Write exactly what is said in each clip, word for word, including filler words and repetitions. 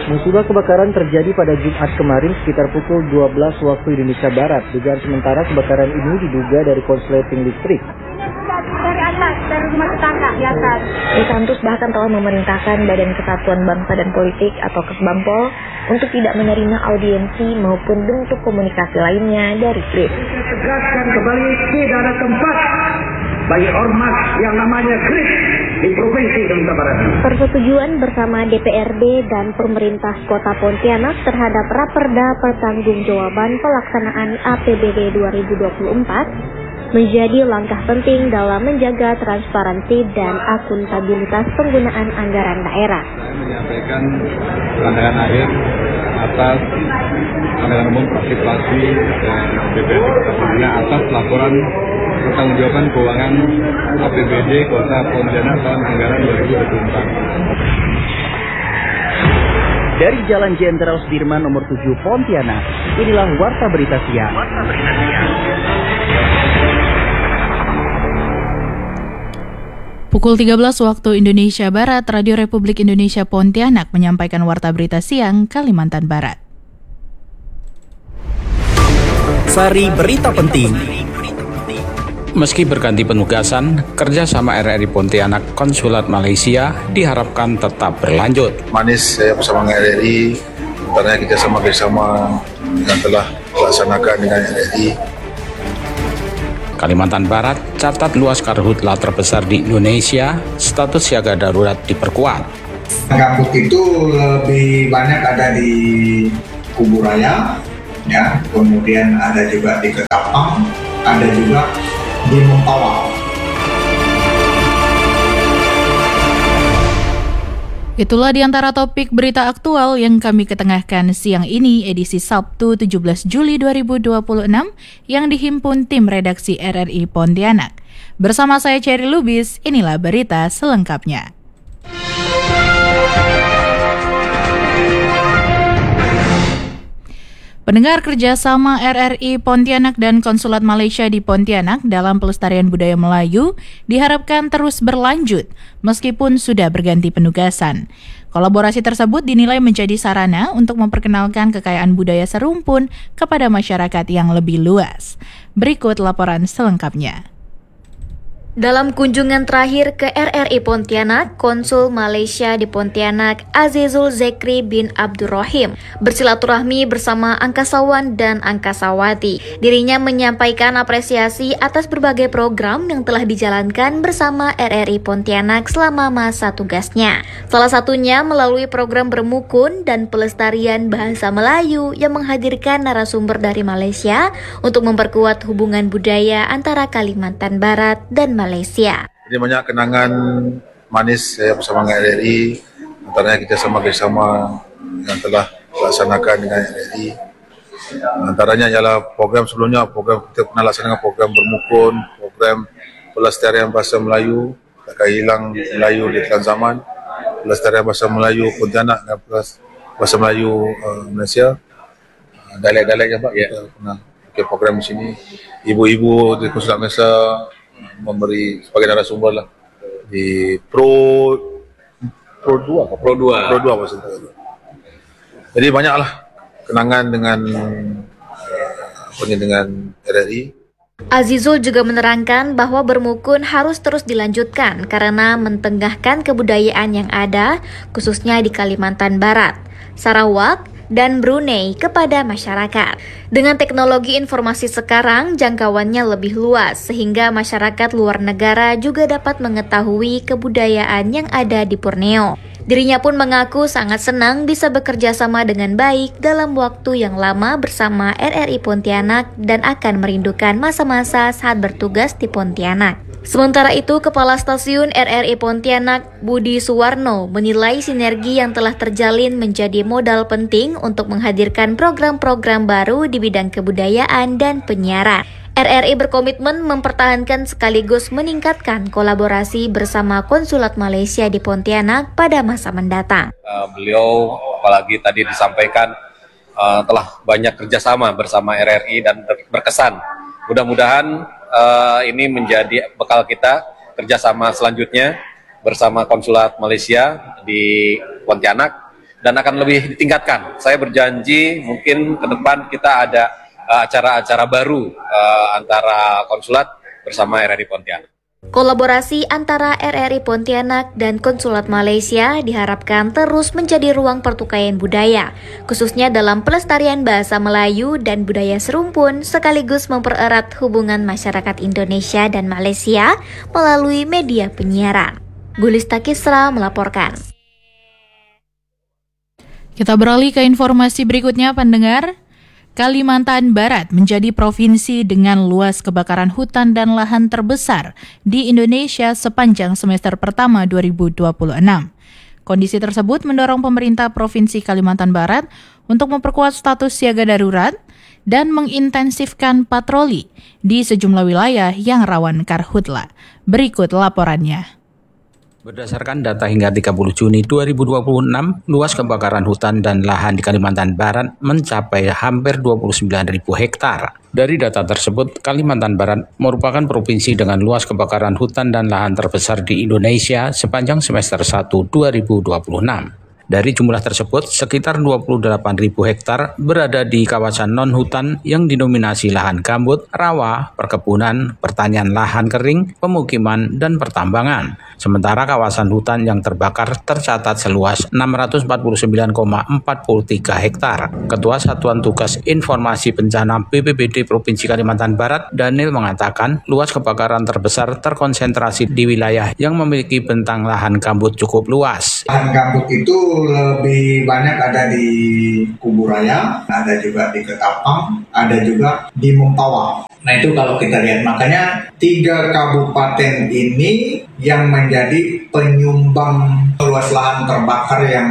Musibah kebakaran terjadi pada Jumat kemarin sekitar pukul dua belas waktu Indonesia Barat. Dugaan sementara kebakaran ini diduga dari konsleting listrik. Dari atas, dari rumah tetangga di atas. Risantus bahkan telah memerintahkan Badan Kesatuan Bangsa dan Politik atau Kesbangpol untuk tidak menerima audiensi maupun bentuk komunikasi lainnya dari Kris. Tegaskan kembali tidak ada tempat bagi ormas yang namanya Kris di Provinsi Indonesia Barat. Persetujuan bersama D P R D dan pemerintah Kota Pontianak terhadap Raperda Pertanggungjawaban Pelaksanaan A P B D dua ribu dua puluh empat menjadi langkah penting dalam menjaga transparansi dan akuntabilitas penggunaan anggaran daerah. Saya menyampaikan pandangan akhir atas pandangan umum partisipasi dan D P R D Kota Pontianak atas laporan pertanggungjawaban keuangan A P B D Kota Pontianak tahun anggaran dua ribu dua puluh empat. Dari Jalan Jenderal Sudirman nomor tujuh Pontianak, inilah Warta Berita Siang. Warta Berita Siang. Pukul tiga belas waktu Indonesia Barat, Radio Republik Indonesia Pontianak menyampaikan Warta Berita Siang Kalimantan Barat. Sari berita penting. Meski berganti penugasan, kerjasama R R I Pontianak Konsulat Malaysia diharapkan tetap berlanjut. Manis saya bersama dengan R R I, antaranya kerjasama-kerjasama yang telah dilaksanakan dengan R R I. Kalimantan Barat catat luas karhutla terbesar di Indonesia, status siaga darurat diperkuat. Gambut itu lebih banyak ada di Kubu Raya, ya, kemudian ada juga di Ketapang, ada juga di Mempawah. Itulah di antara topik berita aktual yang kami ketengahkan siang ini edisi Sabtu tujuh belas Juli dua ribu dua puluh enam yang dihimpun tim redaksi R R I Pontianak. Bersama saya Cherry Lubis, inilah berita selengkapnya. Pendengar, kerjasama R R I Pontianak dan Konsulat Malaysia di Pontianak dalam pelestarian budaya Melayu diharapkan terus berlanjut meskipun sudah berganti penugasan. Kolaborasi tersebut dinilai menjadi sarana untuk memperkenalkan kekayaan budaya serumpun kepada masyarakat yang lebih luas. Berikut laporan selengkapnya. Dalam kunjungan terakhir ke R R I Pontianak, Konsul Malaysia di Pontianak Azizul Zekri bin Abdurrahim bersilaturahmi bersama angkasawan dan angkasawati. Dirinya menyampaikan apresiasi atas berbagai program yang telah dijalankan bersama R R I Pontianak selama masa tugasnya. Salah satunya melalui program Bermukun dan pelestarian bahasa Melayu yang menghadirkan narasumber dari Malaysia untuk memperkuat hubungan budaya antara Kalimantan Barat dan Malaysia. Malaysia. Jadi banyak kenangan manis saya bersama dengan R R I, antaranya kerjasama-kerjasama yang telah dilaksanakan dengan R R I. Antaranya ialah program sebelumnya, program kita pernah laksanakan program Bermukun, program pelestarian bahasa Melayu, takkan hilang Melayu di telan zaman, pelestarian bahasa Melayu Pontianak dan bahasa Melayu uh, Malaysia, uh, dialek-dialek Pak, yeah. Kita pernah bikin program di sini. Ibu-ibu di Konsulat Malaysia memberi sebagai narasumber lah di Pro Pro dua Pro dua Pro dua maksudnya. Jadi banyaklah kenangan dengan apa uh, dengan R R I. Azizul juga menerangkan bahwa Bermukun harus terus dilanjutkan karena mentengahkan kebudayaan yang ada khususnya di Kalimantan Barat, Sarawak, dan Brunei kepada masyarakat. Dengan teknologi informasi sekarang, jangkauannya lebih luas sehingga masyarakat luar negara juga dapat mengetahui kebudayaan yang ada di Borneo. Dirinya pun mengaku sangat senang bisa bekerja sama dengan baik dalam waktu yang lama bersama R R I Pontianak dan akan merindukan masa-masa saat bertugas di Pontianak. Sementara itu, Kepala Stasiun R R I Pontianak, Budi Suwarno, menilai sinergi yang telah terjalin menjadi modal penting untuk menghadirkan program-program baru di bidang kebudayaan dan penyiaran. R R I berkomitmen mempertahankan sekaligus meningkatkan kolaborasi bersama Konsulat Malaysia di Pontianak pada masa mendatang. Uh, beliau, apalagi tadi disampaikan, uh, telah banyak kerjasama bersama R R I dan berkesan. Mudah-mudahan Uh, ini menjadi bekal kita kerjasama selanjutnya bersama Konsulat Malaysia di Pontianak dan akan lebih ditingkatkan. Saya berjanji mungkin ke depan kita ada uh, acara-acara baru uh, antara konsulat bersama R R I Pontianak. Kolaborasi antara R R I Pontianak dan Konsulat Malaysia diharapkan terus menjadi ruang pertukaran budaya, khususnya dalam pelestarian bahasa Melayu dan budaya serumpun, sekaligus mempererat hubungan masyarakat Indonesia dan Malaysia melalui media penyiaran. Gulista Kisra melaporkan. Kita beralih ke informasi berikutnya, pendengar. Kalimantan Barat menjadi provinsi dengan luas kebakaran hutan dan lahan terbesar di Indonesia sepanjang semester pertama dua ribu dua puluh enam. Kondisi tersebut mendorong pemerintah Provinsi Kalimantan Barat untuk memperkuat status siaga darurat dan mengintensifkan patroli di sejumlah wilayah yang rawan karhutla. Berikut laporannya. Berdasarkan data hingga tiga puluh Juni dua ribu dua puluh enam, luas kebakaran hutan dan lahan di Kalimantan Barat mencapai hampir dua puluh sembilan ribu hektar. Dari data tersebut, Kalimantan Barat merupakan provinsi dengan luas kebakaran hutan dan lahan terbesar di Indonesia sepanjang semester satu dua ribu dua puluh enam. Dari jumlah tersebut, sekitar dua puluh delapan ribu hektar berada di kawasan non-hutan yang didominasi lahan gambut, rawa, perkebunan, pertanian lahan kering, pemukiman, dan pertambangan. Sementara kawasan hutan yang terbakar tercatat seluas enam ratus empat puluh sembilan koma empat tiga hektar. Ketua Satuan Tugas Informasi Bencana B P B D Provinsi Kalimantan Barat, Daniel, mengatakan luas kebakaran terbesar terkonsentrasi di wilayah yang memiliki bentang lahan gambut cukup luas. Lahan gambut itu lebih banyak ada di Kuburaya, ada juga di Ketapang, ada juga di Mempawah. Nah itu kalau kita lihat, makanya tiga kabupaten ini yang menjadi penyumbang luas lahan terbakar yang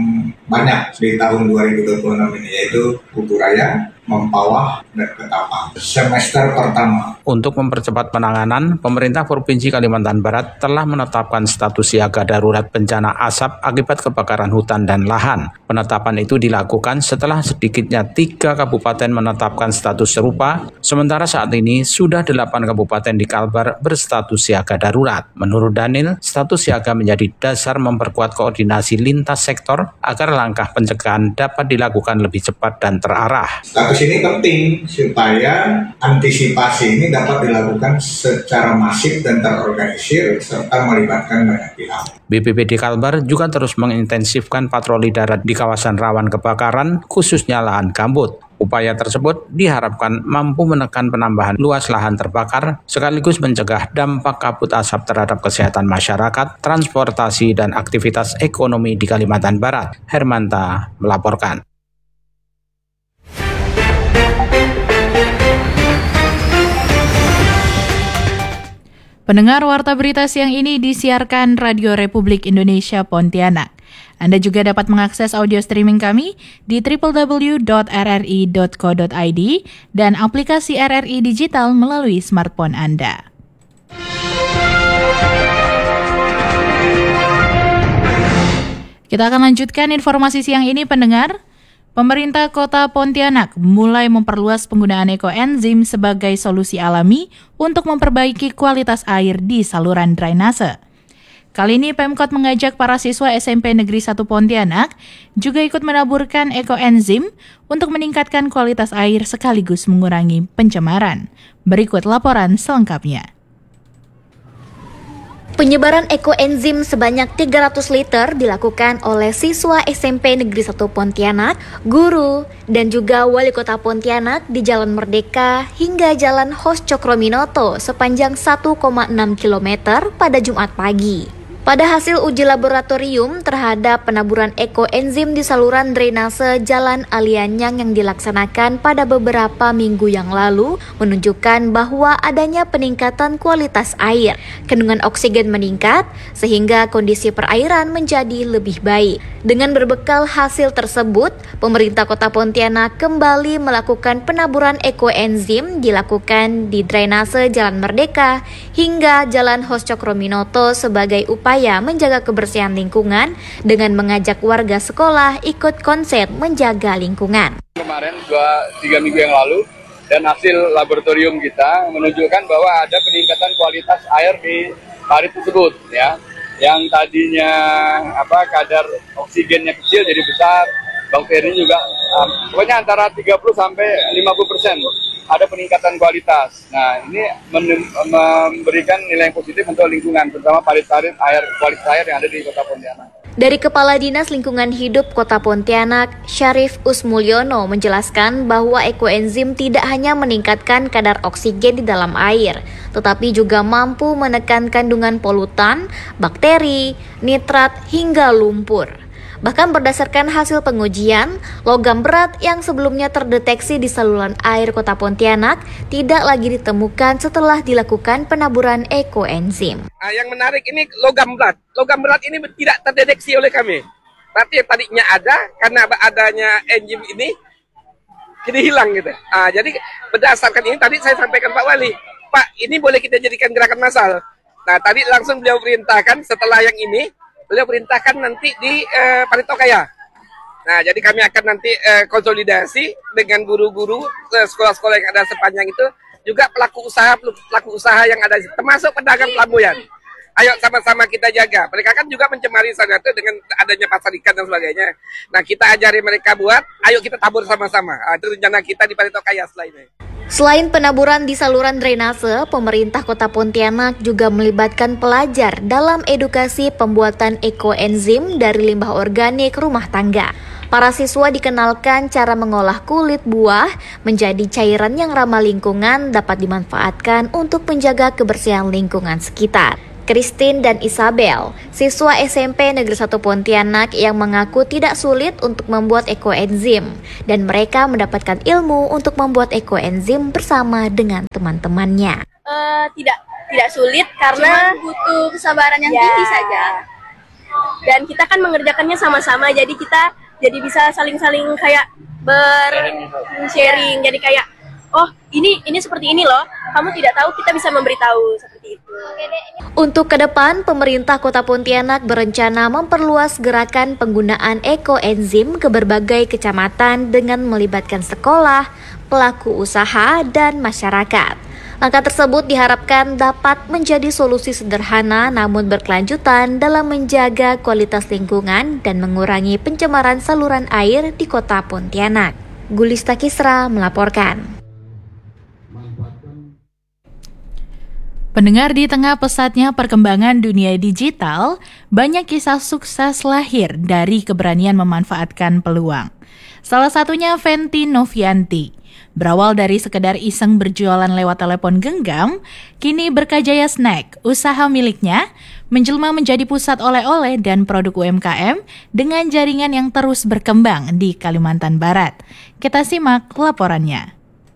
banyak di tahun dua ribu dua puluh enam ini, yaitu Kuburaya, Mempawah, dan Ketapang. Semester pertama. Untuk mempercepat penanganan, pemerintah Provinsi Kalimantan Barat telah menetapkan status siaga darurat bencana asap akibat kebakaran hutan dan lahan. Penetapan itu dilakukan setelah sedikitnya tiga kabupaten menetapkan status serupa, sementara saat ini sudah delapan kabupaten di Kalbar berstatus siaga darurat. Menurut Daniel, status siaga menjadi dasar memperkuat koordinasi lintas sektor agar langkah pencegahan dapat dilakukan lebih cepat dan terarah. Status ini penting supaya antisipasi ini dapat dilakukan secara masif dan terorganisir serta melibatkan banyak pihak. B P B D Kalbar juga terus mengintensifkan patroli darat di kawasan rawan kebakaran, khususnya lahan gambut. Upaya tersebut diharapkan mampu menekan penambahan luas lahan terbakar, sekaligus mencegah dampak kabut asap terhadap kesehatan masyarakat, transportasi, dan aktivitas ekonomi di Kalimantan Barat. Hermanta melaporkan. Pendengar, warta berita siang ini disiarkan Radio Republik Indonesia Pontianak. Anda juga dapat mengakses audio streaming kami di w w w dot r r i dot co dot i d dan aplikasi R R I Digital melalui smartphone Anda. Kita akan lanjutkan informasi siang ini, pendengar. Pemerintah Kota Pontianak mulai memperluas penggunaan ekoenzim sebagai solusi alami untuk memperbaiki kualitas air di saluran drainase. Kali ini Pemkot mengajak para siswa S M P Negeri satu Pontianak juga ikut menaburkan ekoenzim untuk meningkatkan kualitas air sekaligus mengurangi pencemaran. Berikut laporan selengkapnya. Penyebaran ekoenzim sebanyak tiga ratus liter dilakukan oleh siswa S M P Negeri satu Pontianak, guru, dan juga wali kota Pontianak di Jalan Merdeka hingga Jalan Hos Cokroaminoto sepanjang satu koma enam kilometer pada Jumat pagi. Pada hasil uji laboratorium terhadap penaburan ekoenzim di saluran drainase Jalan Alianyang yang dilaksanakan pada beberapa minggu yang lalu menunjukkan bahwa adanya peningkatan kualitas air. Kandungan oksigen meningkat sehingga kondisi perairan menjadi lebih baik. Dengan berbekal hasil tersebut, pemerintah Kota Pontianak kembali melakukan penaburan ekoenzim dilakukan di drainase Jalan Merdeka hingga Jalan Hos Cokroaminoto sebagai upaya menjaga kebersihan lingkungan dengan mengajak warga sekolah ikut konsep menjaga lingkungan. Kemarin dua tiga minggu yang lalu dan hasil laboratorium kita menunjukkan bahwa ada peningkatan kualitas air di parit tersebut, ya. yang tadinya apa kadar oksigennya kecil jadi besar, bakteri juga um, pokoknya antara tiga puluh sampai lima puluh persen ada peningkatan kualitas. Nah, ini memberikan nilai yang positif untuk lingkungan, terutama parit-parit air, kualitas air yang ada di Kota Pontianak. Dari Kepala Dinas Lingkungan Hidup Kota Pontianak, Syarif Usmulyono menjelaskan bahwa ekoenzim tidak hanya meningkatkan kadar oksigen di dalam air, tetapi juga mampu menekan kandungan polutan, bakteri, nitrat, hingga lumpur. Bahkan berdasarkan hasil pengujian, logam berat yang sebelumnya terdeteksi di saluran air Kota Pontianak tidak lagi ditemukan setelah dilakukan penaburan ekoenzim. Nah, yang menarik ini logam berat. Logam berat ini tidak terdeteksi oleh kami. Tapi yang tadinya ada, karena adanya enzim ini, jadi hilang gitu. Nah, jadi berdasarkan ini tadi saya sampaikan Pak Wali, Pak ini boleh kita jadikan gerakan massal. Nah tadi langsung beliau perintahkan setelah yang ini, beliau perintahkan nanti di uh, Paritokaya. Nah, jadi kami akan nanti uh, konsolidasi dengan guru-guru uh, sekolah-sekolah yang ada sepanjang itu, juga pelaku usaha pelaku usaha yang ada, termasuk pedagang pelabuhan. Ayo sama-sama kita jaga. Mereka kan juga mencemari sana itu dengan adanya pasar ikan dan sebagainya. Nah, kita ajari mereka buat, ayo kita tabur sama-sama. Nah, itu rencana kita di Paritokaya setelah ini. Selain penaburan di saluran drainase, pemerintah Kota Pontianak juga melibatkan pelajar dalam edukasi pembuatan ekoenzim dari limbah organik rumah tangga. Para siswa dikenalkan cara mengolah kulit buah menjadi cairan yang ramah lingkungan dapat dimanfaatkan untuk menjaga kebersihan lingkungan sekitar. Christine dan Isabel, siswa S M P Negeri satu Pontianak yang mengaku tidak sulit untuk membuat ekoenzim dan mereka mendapatkan ilmu untuk membuat ekoenzim bersama dengan teman-temannya. Uh, tidak tidak sulit karena cuma butuh kesabaran yang ya. tinggi saja. Dan kita kan mengerjakannya sama-sama, jadi kita jadi bisa saling-saling kayak ber-sharing, jadi kayak oh ini ini seperti ini loh, kamu tidak tahu, kita bisa memberitahu seperti itu. Untuk ke depan, pemerintah Kota Pontianak berencana memperluas gerakan penggunaan ekoenzim ke berbagai kecamatan dengan melibatkan sekolah, pelaku usaha, dan masyarakat. Langkah tersebut diharapkan dapat menjadi solusi sederhana namun berkelanjutan dalam menjaga kualitas lingkungan dan mengurangi pencemaran saluran air di Kota Pontianak. Gulista Kisra melaporkan. Pendengar, di tengah pesatnya perkembangan dunia digital, banyak kisah sukses lahir dari keberanian memanfaatkan peluang. Salah satunya Fenty Novianti. Berawal dari sekedar iseng berjualan lewat telepon genggam, kini Berkajaya Snack, usaha miliknya, menjelma menjadi pusat oleh-oleh dan produk U M K M dengan jaringan yang terus berkembang di Kalimantan Barat. Kita simak laporannya.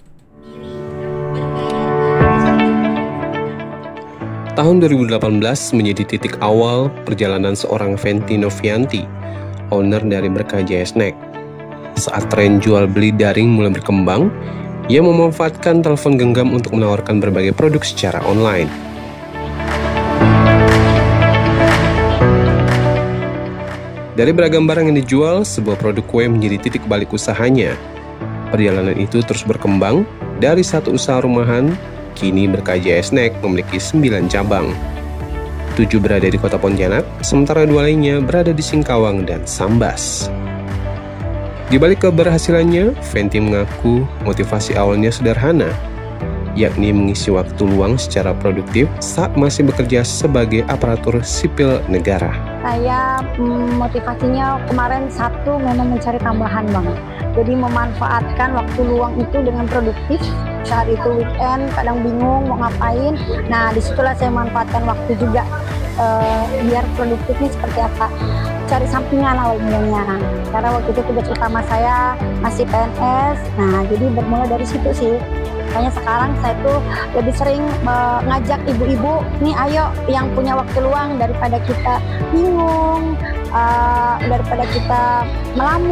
Tahun dua ribu delapan belas menjadi titik awal perjalanan seorang Fenty Novianti, owner dari Berkajaya Snack. Saat tren jual beli daring mulai berkembang, ia memanfaatkan telepon genggam untuk menawarkan berbagai produk secara online. Dari beragam barang yang dijual, sebuah produk kue menjadi titik balik usahanya. Perjalanan itu terus berkembang, dari satu usaha rumahan, kini Berkajaya Snack memiliki sembilan cabang. Tujuh berada di Kota Pontianak, sementara dua lainnya berada di Singkawang dan Sambas. Di balik keberhasilannya, Fenty mengaku motivasi awalnya sederhana, yakni mengisi waktu luang secara produktif saat masih bekerja sebagai aparatur sipil negara. Saya mm, motivasinya kemarin satu memang mencari tambahan banget. Jadi memanfaatkan waktu luang itu dengan produktif. Saat itu weekend, kadang bingung mau ngapain. Nah, disitulah saya manfaatkan waktu juga uh, biar produktifnya seperti apa. Cari sampingan awal mulanya. Karena waktu itu tugas utama saya masih P N S. Nah, jadi bermula dari situ sih. Makanya sekarang saya tuh lebih sering mengajak ibu-ibu, nih ayo yang punya waktu luang daripada kita bingung, uh, daripada kita melamun.